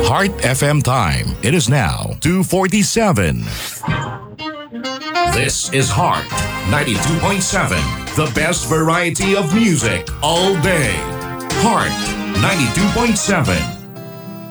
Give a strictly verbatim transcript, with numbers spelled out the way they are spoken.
Heart F M time. It is now two forty-seven. This is Heart ninety-two point seven. The best variety of music all day. Heart ninety-two point seven.